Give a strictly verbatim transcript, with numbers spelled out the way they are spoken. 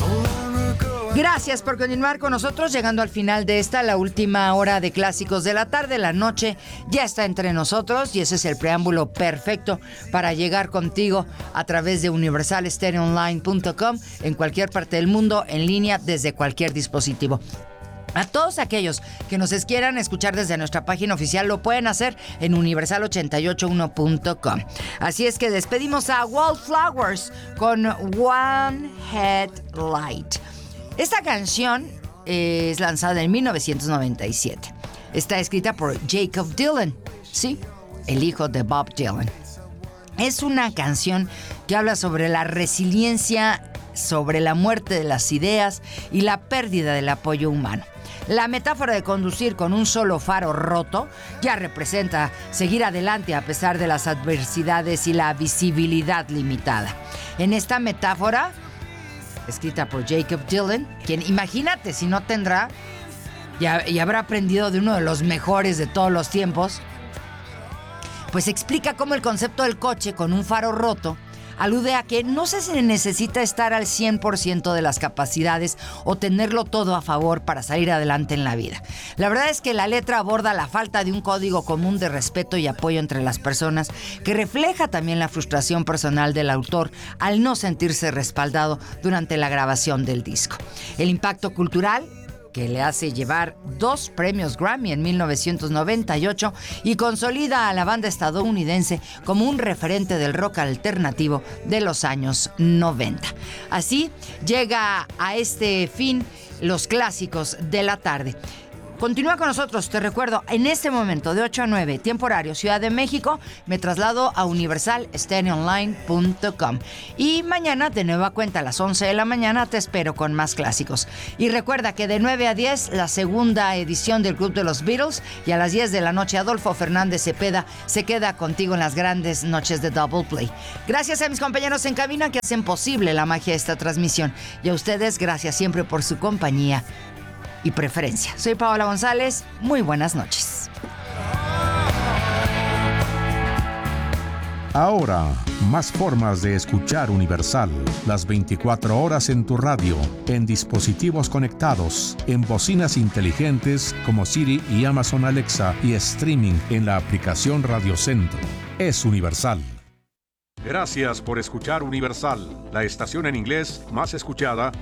Gracias por continuar con nosotros, llegando al final de esta, la última hora de clásicos de la tarde. La noche ya está entre nosotros y ese es el preámbulo perfecto para llegar contigo a través de universal stereo online punto com en cualquier parte del mundo, en línea, desde cualquier dispositivo. A todos aquellos que nos quieran escuchar desde nuestra página oficial lo pueden hacer en universal ochenta y ocho uno punto com. Así es que despedimos a Wallflowers con One Headlight. Esta canción es lanzada en mil novecientos noventa y siete. Está escrita por Jacob Dylan, sí, el hijo de Bob Dylan. Es una canción que habla sobre la resiliencia, sobre la muerte de las ideas y la pérdida del apoyo humano. La metáfora de conducir con un solo faro roto ya representa seguir adelante a pesar de las adversidades y la visibilidad limitada. En esta metáfora, escrita por Jacob Dylan, quien, imagínate, si no tendrá y, y habrá aprendido de uno de los mejores de todos los tiempos, pues explica cómo el concepto del coche con un faro roto alude a que no se necesita estar al cien por ciento de las capacidades o tenerlo todo a favor para salir adelante en la vida. La verdad es que la letra aborda la falta de un código común de respeto y apoyo entre las personas, que refleja también la frustración personal del autor al no sentirse respaldado durante la grabación del disco. El impacto cultural que le hace llevar dos premios Grammy en mil novecientos noventa y ocho y consolida a la banda estadounidense como un referente del rock alternativo de los años noventa. Así llega a este fin los clásicos de la tarde. Continúa con nosotros, te recuerdo, en este momento de ocho a nueve, tiempo horario, Ciudad de México, me traslado a universal stereo online punto com. Y mañana, de nueva cuenta, a las once de la mañana, te espero con más clásicos. Y recuerda que de nueve a diez, la segunda edición del Club de los Beatles, y a las diez de la noche, Adolfo Fernández Cepeda se queda contigo en las grandes noches de Double Play. Gracias a mis compañeros en cabina que hacen posible la magia de esta transmisión. Y a ustedes, gracias siempre por su compañía y preferencia. Soy Paola González, muy buenas noches. Ahora, más formas de escuchar Universal, las veinticuatro horas en tu radio, en dispositivos conectados, en bocinas inteligentes como Siri y Amazon Alexa y streaming en la aplicación Radio Centro. Es Universal. Gracias por escuchar Universal, la estación en inglés más escuchada